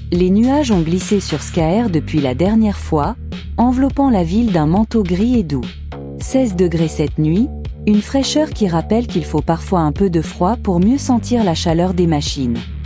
Les nuages ont glissé sur Skaer depuis la dernière fois, enveloppant la ville d'un manteau gris et doux. 16 degrés cette nuit, une fraîcheur qui rappelle qu'il faut parfois un peu de froid pour mieux sentir la chaleur des machines.